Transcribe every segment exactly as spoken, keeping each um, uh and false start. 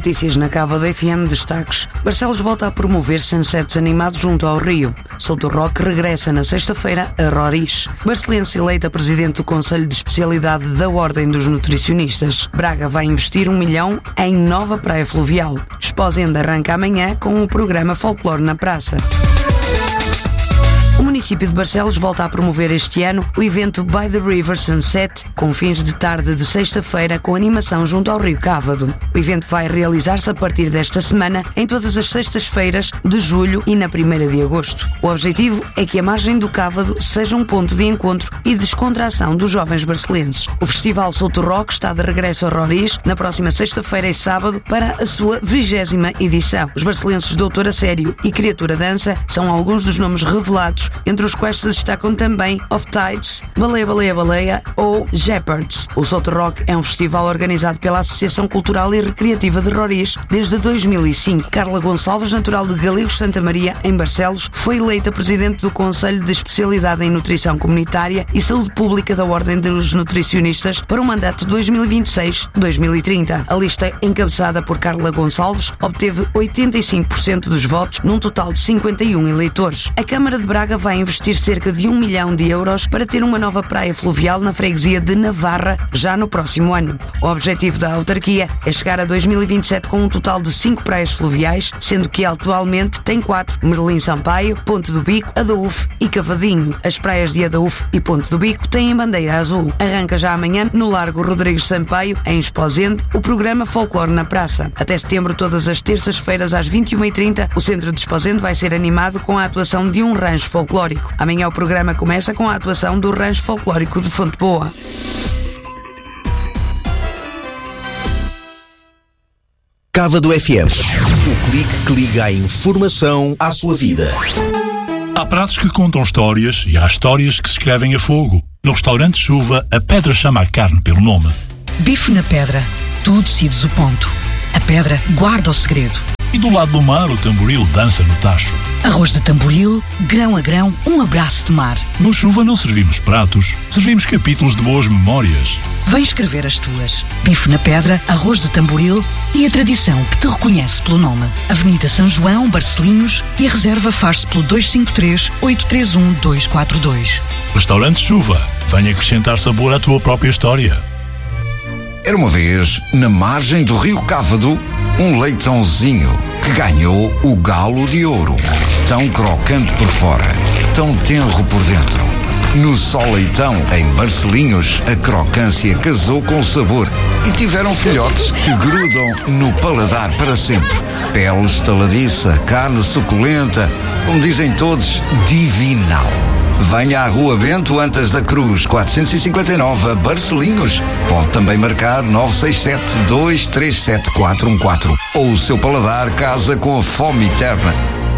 Notícias na Cávado F M, destaques. Barcelos volta a promover sunsets animados junto ao Rio. Souto Roque regressa na sexta-feira a Roriz. Barcelense eleita presidente do Conselho de Especialidade da Ordem dos Nutricionistas. Braga vai investir um milhão em nova praia fluvial. Esposende arranca amanhã com o programa Folclore na Praça. O município de Barcelos volta a promover este ano o evento By the River Sunset, com fins de tarde de sexta-feira com animação junto ao Rio Cávado. O evento vai realizar-se a partir desta semana em todas as sextas-feiras de julho e na primeira de agosto. O objetivo é que a margem do Cávado seja um ponto de encontro e descontração dos jovens barcelenses. O Festival Souto Roque está de regresso a Roriz na próxima sexta-feira e sábado para a sua vigésima edição. Os barcelenses Doutor a Sério e Criatura Dança são alguns dos nomes revelados, entre os quais se destacam também Off Tides, Baleia Baleia Baleia ou Jeopards. O Souto Roque é um festival organizado pela Associação Cultural e Recreativa de Roriz desde dois mil e cinco. Carla Gonçalves, natural de Galegos Santa Maria, em Barcelos, foi eleita presidente do Conselho de Especialidade em Nutrição Comunitária e Saúde Pública da Ordem dos Nutricionistas para o mandato dois mil e vinte e seis a dois mil e trinta. A lista, encabeçada por Carla Gonçalves, obteve oitenta e cinco por cento dos votos num total de cinquenta e um eleitores. A Câmara de Braga vai investir cerca de um milhão de euros para ter uma nova praia fluvial na freguesia de Navarra já no próximo ano. O objetivo da autarquia é chegar a dois mil e vinte e sete com um total de cinco praias fluviais, sendo que atualmente tem quatro: Merlim Sampaio, Ponte do Bico, Adaúfe e Cavadinho. As praias de Adaúfe e Ponte do Bico têm bandeira azul. Arranca já amanhã no Largo Rodrigues Sampaio, em Esposende, o programa Folclore na Praça. Até setembro, todas as terças-feiras às vinte e uma e trinta, o centro de Esposende vai ser animado com a atuação de um rancho folclórico. Amanhã o programa começa com a atuação do Rancho Folclórico de Fonte Boa. Cávado F M, o clique que liga a informação à sua vida. Há pratos que contam histórias e há histórias que se escrevem a fogo. No restaurante Chuva, a pedra chama a carne pelo nome. Bife na pedra, tu decides o ponto. A pedra guarda o segredo. E do lado do mar, o tamboril dança no tacho. Arroz de tamboril, grão a grão, um abraço de mar. No Chuva não servimos pratos, servimos capítulos de boas memórias. Vem escrever as tuas. Bife na pedra, arroz de tamboril e a tradição que te reconhece pelo nome. Avenida São João, Barcelinhos, e a reserva faz-se pelo dois cinco três, oito três um, dois quatro dois. Restaurante Chuva, venha acrescentar sabor à tua própria história. Era uma vez, na margem do Rio Cávado, um leitãozinho que ganhou o galo de ouro. Tão crocante por fora, tão tenro por dentro. No Só Leitão, em Barcelinhos, a crocância casou com o sabor e tiveram filhotes que grudam no paladar para sempre. Pele estaladiça, carne suculenta, como dizem todos, divinal. Venha à Rua Bento Antas da Cruz, quatrocentos e cinquenta e nove, Barcelinhos. Pode também marcar nove seis sete, dois três sete, quatro um quatro. Ou o seu paladar casa com a fome eterna.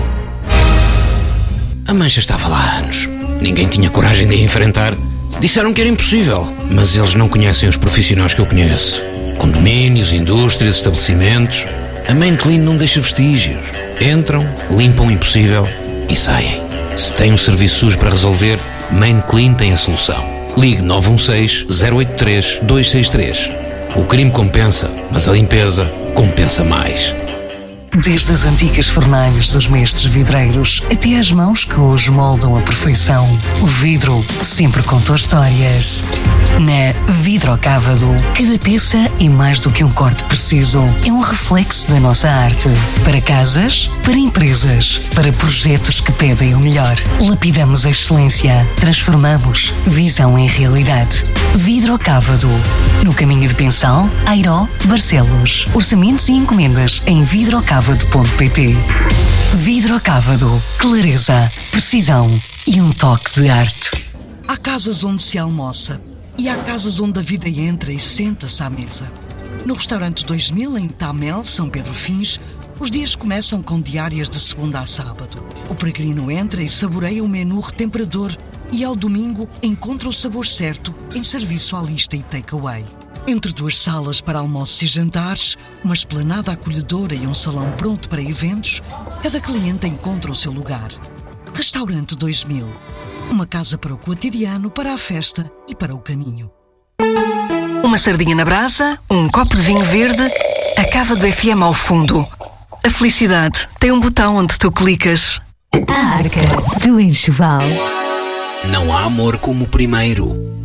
A mancha estava lá há anos. Ninguém tinha coragem de a enfrentar. Disseram que era impossível, mas eles não conhecem os profissionais que eu conheço. Condomínios, indústrias, estabelecimentos. A Main Clean não deixa vestígios. Entram, limpam o impossível e saem. Se tem um serviço sujo para resolver, Main Clean tem a solução. Ligue nove um seis, zero oito três, dois seis três. O crime compensa, mas a limpeza compensa mais. Desde as antigas fornalhas dos mestres vidreiros até às mãos que hoje moldam a perfeição, o vidro sempre contou histórias. Na Vidrocávado, cada peça é mais do que um corte preciso. É um reflexo da nossa arte. Para casas, para empresas, para projetos que pedem o melhor. Lapidamos a excelência. Transformamos visão em realidade. Vidrocávado. No caminho de Pensal, Airó, Barcelos. Orçamentos e encomendas em vidrocávado ponto pt. Vidrocávado. Clareza, precisão e um toque de arte. Há casas onde se almoça e há casas onde a vida entra e senta-se à mesa. No restaurante dois mil, em Tamel, São Pedro Fins, os dias começam com diárias de segunda a sábado. O peregrino entra e saboreia o menu retemperador e ao domingo encontra o sabor certo em serviço à lista e takeaway. Entre duas salas para almoços e jantares, uma esplanada acolhedora e um salão pronto para eventos, cada cliente encontra o seu lugar. Restaurante dois mil. Uma casa para o cotidiano, para a festa e para o caminho. Uma sardinha na brasa, um copo de vinho verde. A Cávado F M ao fundo. A felicidade tem um botão onde tu clicas. A Arca do Enxoval. Não há amor como o primeiro.